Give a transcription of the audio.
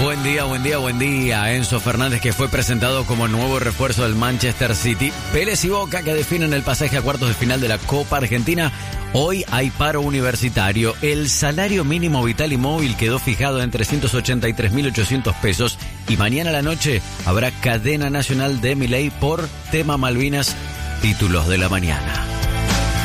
Buen día, buen día, buen día. Enzo Fernández, que fue presentado como nuevo refuerzo del Manchester City. Vélez y Boca, que definen el pasaje a cuartos de final de la Copa Argentina. Hoy hay paro universitario. El salario mínimo vital y móvil quedó fijado en 383.800 pesos. Y mañana a la noche habrá cadena nacional de Milei por tema Malvinas. Títulos de la mañana.